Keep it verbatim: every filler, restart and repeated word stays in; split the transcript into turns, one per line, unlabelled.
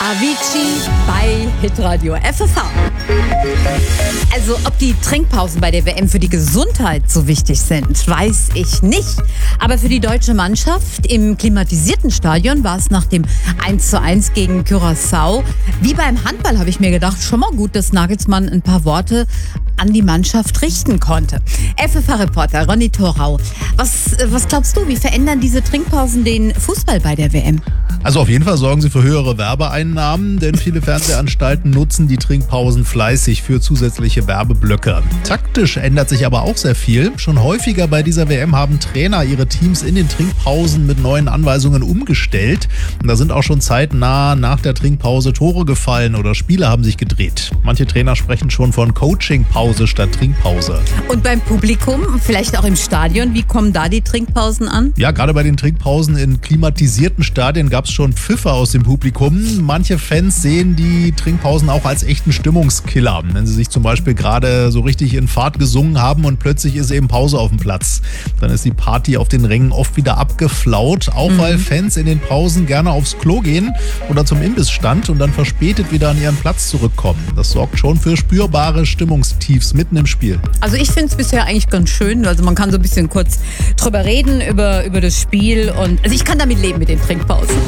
Avicii bei Hitradio F F H. Also ob die Trinkpausen bei der W M für die Gesundheit so wichtig sind, weiß ich nicht. Aber für die deutsche Mannschaft im klimatisierten Stadion war es nach dem eins zu eins gegen Curaçao, wie beim Handball, habe ich mir gedacht, schon mal gut, dass Nagelsmann ein paar Worte an die Mannschaft richten konnte. F F H-Reporter Ronny Thorau, was, was glaubst du, wie verändern diese Trinkpausen den Fußball bei der W M?
Also auf jeden Fall sorgen sie für höhere Werbeeinnahmen, denn viele Fernsehanstalten nutzen die Trinkpausen fleißig für zusätzliche Werbeblöcke. Taktisch ändert sich aber auch sehr viel. Schon häufiger bei dieser W M haben Trainer ihre Teams in den Trinkpausen mit neuen Anweisungen umgestellt. Und da sind auch schon zeitnah nach der Trinkpause Tore gefallen oder Spiele haben sich gedreht. Manche Trainer sprechen schon von Coachingpause statt Trinkpause.
Und beim Publikum, vielleicht auch im Stadion, wie kommen da die Trinkpausen an?
Ja, gerade bei den Trinkpausen in klimatisierten Stadien gab es schon Pfiffe aus dem Publikum. Manche Fans sehen die Trinkpausen auch als echten Stimmungskiller, wenn sie sich zum Beispiel gerade so richtig in Fahrt gesungen haben und plötzlich ist eben Pause auf dem Platz. Dann ist die Party auf den Rängen oft wieder abgeflaut, auch mhm. weil Fans in den Pausen gerne aufs Klo gehen oder zum Imbissstand und dann verspätet wieder an ihren Platz zurückkommen. Das sorgt schon für spürbare Stimmungstiefs mitten im Spiel.
Also ich finde es bisher eigentlich ganz schön. Also man kann so ein bisschen kurz drüber reden, über, über das Spiel und also ich kann damit leben mit den Trinkpausen.